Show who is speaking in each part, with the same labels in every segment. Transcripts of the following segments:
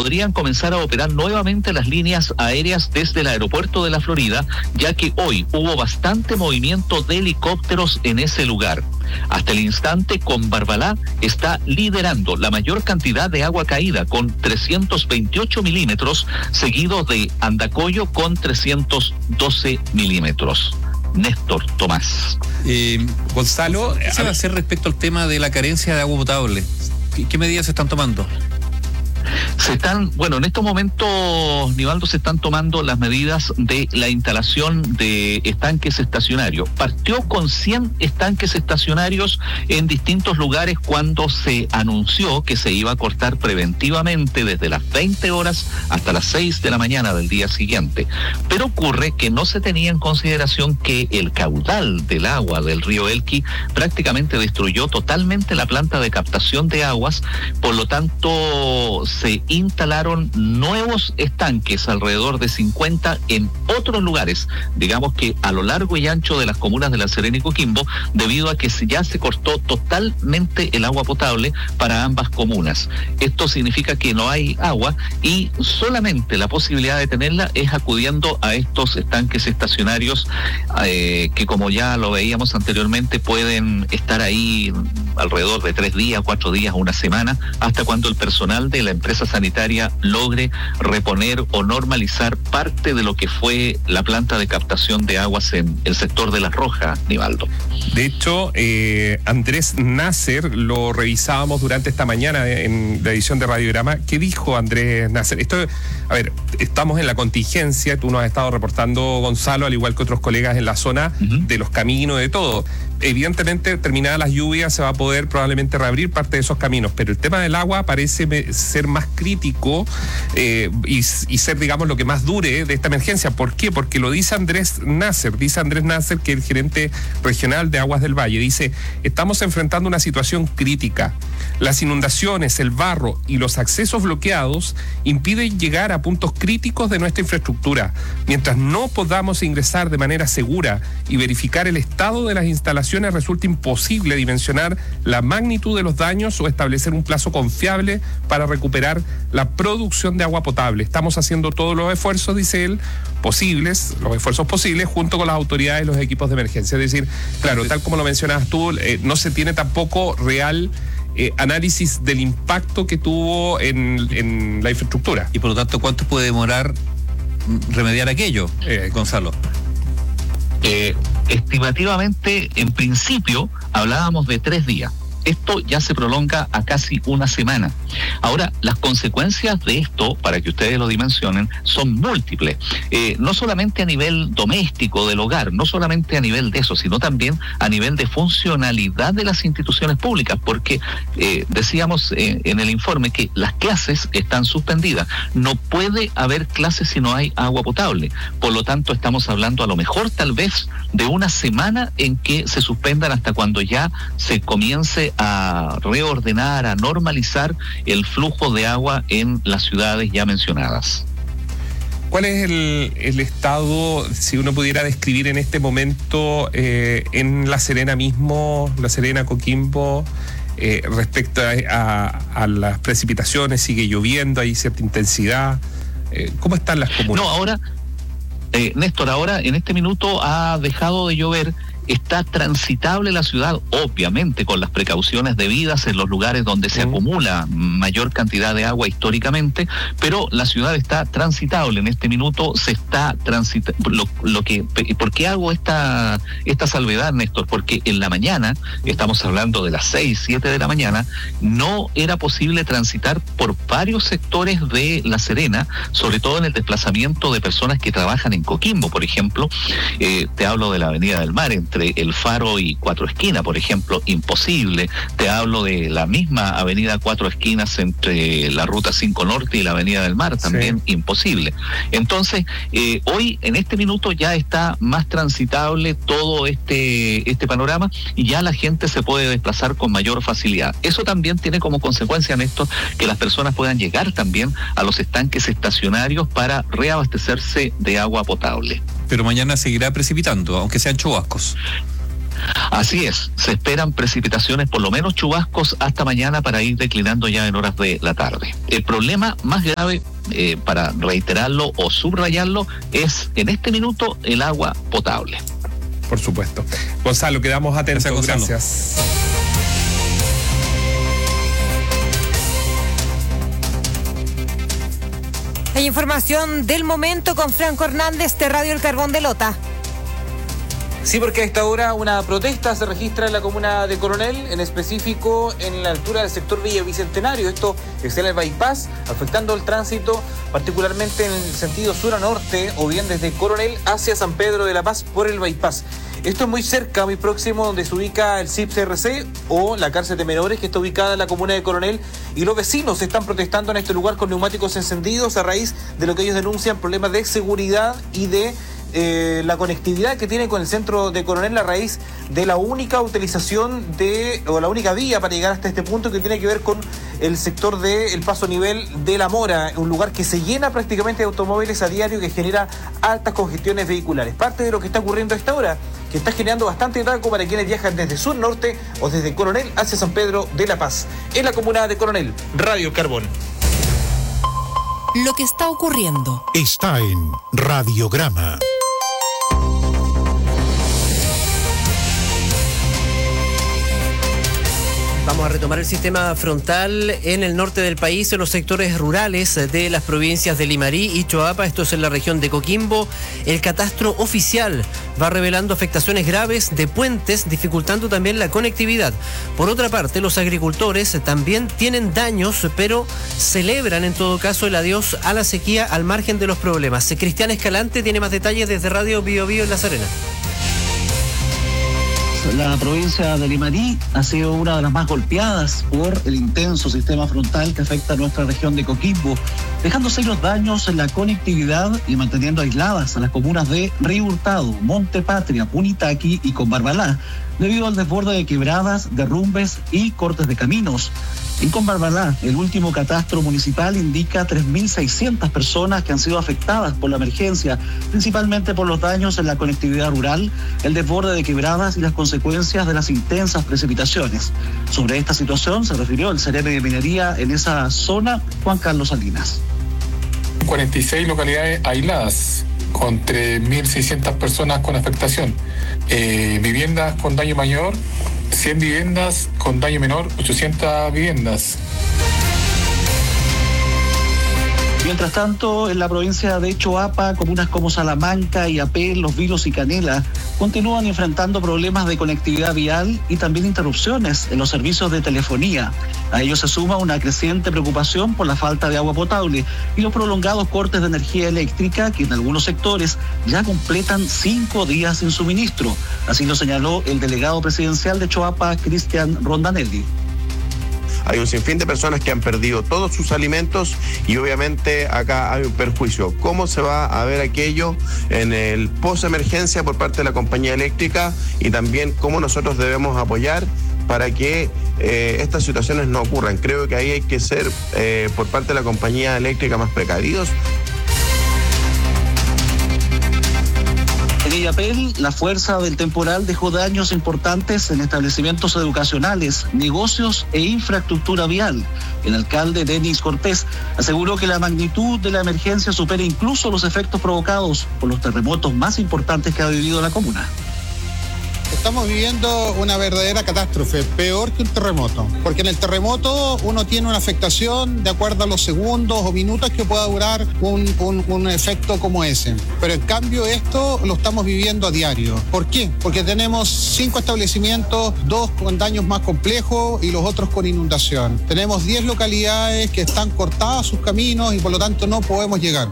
Speaker 1: podrían comenzar a operar nuevamente las líneas aéreas desde el aeropuerto de la Florida, ya que hoy hubo bastante movimiento de helicópteros en ese lugar. Hasta el instante, Combarbalá está liderando la mayor cantidad de agua caída con 328 milímetros, seguido de Andacollo con 312 milímetros. Néstor Tomás.
Speaker 2: Gonzalo, ¿qué se va a hacer respecto al tema de la carencia de agua potable? ¿Qué medidas se están tomando?
Speaker 1: En estos momentos, Nivaldo, se están tomando las medidas de la instalación de estanques estacionarios. Partió con 100 estanques estacionarios en distintos lugares cuando se anunció que se iba a cortar preventivamente desde las 20 horas hasta las 6 de la mañana del día siguiente. Pero ocurre que no se tenía en consideración que el caudal del agua del río Elqui prácticamente destruyó totalmente la planta de captación de aguas, por lo tanto se instalaron nuevos estanques, alrededor de 50 en otros lugares, digamos que a lo largo y ancho de las comunas de La Serena y Coquimbo, debido a que ya se cortó totalmente el agua potable para ambas comunas. Esto significa que no hay agua y solamente la posibilidad de tenerla es acudiendo a estos estanques estacionarios que, como ya lo veíamos anteriormente, pueden estar ahí alrededor de 3 días, 4 días, una semana, hasta cuando el personal de la empresa sanitaria logre reponer o normalizar parte de lo que fue la planta de captación de aguas en el sector de La Roja, Nivaldo.
Speaker 3: De hecho, Andrés Nasser, lo revisábamos durante esta mañana en la edición de Radiograma. ¿Qué dijo Andrés Nasser? Estamos en la contingencia, tú nos has estado reportando, Gonzalo, al igual que otros colegas en la zona, de los caminos, de todo. Evidentemente, terminadas las lluvias, se va a poder probablemente reabrir parte de esos caminos, pero el tema del agua parece ser más crítico y ser, digamos, lo que más dure de esta emergencia. ¿Por qué? Porque lo dice Andrés Nasser, que es el gerente regional de Aguas del Valle. Dice: estamos enfrentando una situación crítica. Las inundaciones, el barro y los accesos bloqueados impiden llegar a puntos críticos de nuestra infraestructura. Mientras no podamos ingresar de manera segura y verificar el estado de las instalaciones, resulta imposible dimensionar la magnitud de los daños o establecer un plazo confiable para recuperar la producción de agua potable. Estamos haciendo todos los esfuerzos, dice él, los esfuerzos posibles, junto con las autoridades y los equipos de emergencia. Es decir, claro, tal como lo mencionabas tú, no se tiene tampoco real análisis del impacto que tuvo en la infraestructura.
Speaker 2: Y por lo tanto, ¿cuánto puede demorar remediar aquello, Gonzalo?
Speaker 1: Estimativamente, en principio, hablábamos de 3 días. Esto ya se prolonga a casi una semana. Ahora, las consecuencias de esto, para que ustedes lo dimensionen, son múltiples. No solamente a nivel doméstico del hogar, no solamente a nivel de eso, sino también a nivel de funcionalidad de las instituciones públicas, porque decíamos en el informe que las clases están suspendidas. No puede haber clases si no hay agua potable. Por lo tanto, estamos hablando a lo mejor tal vez de una semana en que se suspendan hasta cuando ya se comience a reordenar, a normalizar el flujo de agua en las ciudades ya mencionadas.
Speaker 3: ¿Cuál es el estado, si uno pudiera describir en este momento, en La Serena mismo, La Serena, Coquimbo, respecto a las precipitaciones? ¿Sigue lloviendo? ¿Hay cierta intensidad? ¿Cómo están las comunas?
Speaker 1: No, ahora, Néstor, ahora en este minuto ha dejado de llover. Está transitable la ciudad, obviamente con las precauciones debidas en los lugares donde se acumula mayor cantidad de agua históricamente, pero la ciudad está transitable. En este minuto se está transitando. ¿Por qué hago esta salvedad, Néstor? Porque en la mañana, estamos hablando de las 6, 7 de la mañana, no era posible transitar por varios sectores de La Serena, sobre todo en el desplazamiento de personas que trabajan en Coquimbo, por ejemplo. Te hablo de la Avenida del Mar, entre El Faro y Cuatro Esquinas, por ejemplo, imposible. Te hablo de la misma avenida Cuatro Esquinas entre la Ruta 5 Norte y la Avenida del Mar, también imposible. Entonces, hoy, en este minuto, ya está más transitable todo este panorama y ya la gente se puede desplazar con mayor facilidad. Eso también tiene como consecuencia, Néstor, que las personas puedan llegar también a los estanques estacionarios para reabastecerse de agua potable.
Speaker 2: Pero mañana seguirá precipitando, aunque sean chubascos.
Speaker 1: Así es, se esperan precipitaciones, por lo menos chubascos, hasta mañana para ir declinando ya en horas de la tarde. El problema más grave, para reiterarlo o subrayarlo, es en este minuto el agua potable.
Speaker 3: Por supuesto. Gonzalo, quedamos atentos. Gracias.
Speaker 4: Hay información del momento con Franco Hernández de Radio El Carbón de Lota.
Speaker 5: Sí, porque a esta hora una protesta se registra en la comuna de Coronel, en específico en la altura del sector Villa Bicentenario. Esto es en el bypass, afectando el tránsito, particularmente en el sentido sur a norte, o bien desde Coronel hacia San Pedro de la Paz por el bypass. Esto es muy cerca, muy próximo, donde se ubica el CIP-CRC o la cárcel de menores, que está ubicada en la comuna de Coronel, y los vecinos están protestando en este lugar con neumáticos encendidos a raíz de lo que ellos denuncian, problemas de seguridad y de la conectividad que tiene con el centro de Coronel a raíz de la única utilización o la única vía para llegar hasta este punto, que tiene que ver con el sector del paso a nivel de La Mora, un lugar que se llena prácticamente de automóviles a diario, que genera altas congestiones vehiculares. Parte de lo que está ocurriendo a esta hora, que está generando bastante taco para quienes viajan desde sur norte o desde Coronel hacia San Pedro de la Paz. En la comuna de Coronel, Radio Carbón.
Speaker 4: Lo que está ocurriendo
Speaker 6: está en Radiograma.
Speaker 7: Vamos a retomar el sistema frontal en el norte del país, en los sectores rurales de las provincias de Limarí y Choapa. Esto es en la región de Coquimbo. El catastro oficial va revelando afectaciones graves de puentes, dificultando también la conectividad. Por otra parte, los agricultores también tienen daños, pero celebran en todo caso el adiós a la sequía al margen de los problemas. Cristian Escalante tiene más detalles desde Radio Bio Bio en La Serena.
Speaker 8: La provincia de Limarí ha sido una de las más golpeadas por el intenso sistema frontal que afecta a nuestra región de Coquimbo, dejando serios daños en la conectividad y manteniendo aisladas a las comunas de Río Hurtado, Monte Patria, Punitaqui y Combarbalá, debido al desborde de quebradas, derrumbes y cortes de caminos. En Combarbalá, el último catastro municipal indica 3.600 personas que han sido afectadas por la emergencia, principalmente por los daños en la conectividad rural, el desborde de quebradas y las consecuencias de las intensas precipitaciones. Sobre esta situación se refirió el sereno de minería en esa zona, Juan Carlos Salinas.
Speaker 9: 46 localidades aisladas, con 3.600 personas con afectación. Viviendas con daño mayor, 100 viviendas, con daño menor, 800 viviendas.
Speaker 8: Mientras tanto, en la provincia de Choapa, comunas como Salamanca, Iapel, Los Vilos y Canela continúan enfrentando problemas de conectividad vial y también interrupciones en los servicios de telefonía. A ello se suma una creciente preocupación por la falta de agua potable y los prolongados cortes de energía eléctrica que en algunos sectores ya completan 5 días sin suministro. Así lo señaló el delegado presidencial de Choapa, Cristian Rondanelli.
Speaker 10: Hay un sinfín de personas que han perdido todos sus alimentos y obviamente acá hay un perjuicio. ¿Cómo se va a ver aquello en el post-emergencia por parte de la compañía eléctrica y también cómo nosotros debemos apoyar para que estas situaciones no ocurran? Creo que ahí hay que ser por parte de la compañía eléctrica más precavidos.
Speaker 8: En Illapel, la fuerza del temporal dejó daños importantes en establecimientos educacionales, negocios e infraestructura vial. El alcalde Denis Cortés aseguró que la magnitud de la emergencia supera incluso los efectos provocados por los terremotos más importantes que ha vivido la comuna.
Speaker 11: Estamos viviendo una verdadera catástrofe, peor que un terremoto, porque en el terremoto uno tiene una afectación de acuerdo a los segundos o minutos que pueda durar un efecto como ese. Pero en cambio esto lo estamos viviendo a diario. ¿Por qué? Porque tenemos 5 establecimientos, 2 con daños más complejos y los otros con inundación. Tenemos 10 localidades que están cortadas sus caminos y por lo tanto no podemos llegar.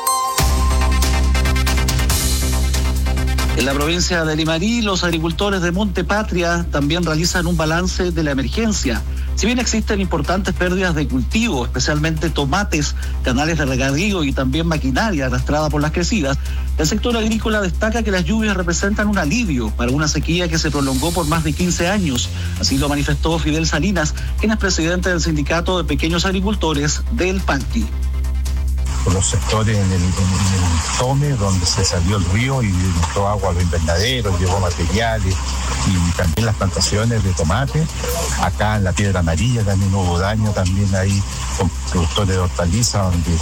Speaker 8: En la provincia de Limarí, los agricultores de Monte Patria también realizan un balance de la emergencia. Si bien existen importantes pérdidas de cultivo, especialmente tomates, canales de regadío y también maquinaria arrastrada por las crecidas, el sector agrícola destaca que las lluvias representan un alivio para una sequía que se prolongó por más de 15 años. Así lo manifestó Fidel Salinas, quien es presidente del Sindicato de Pequeños Agricultores del Panqui.
Speaker 12: por los sectores en el Tome, donde se salió el río y entró agua a los invernaderos, llevó materiales y también las plantaciones de tomate. Acá en la Piedra Amarilla también hubo daño, también ahí con productores de hortalizas, donde